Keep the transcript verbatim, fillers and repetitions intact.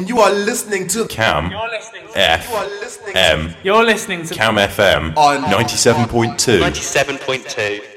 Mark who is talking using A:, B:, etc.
A: You are listening to
B: Cam
C: You're listening to
B: F
A: You are listening
B: M
C: You're listening to
B: Cam F M
A: on
B: ninety-seven point two.
D: ninety-seven point two.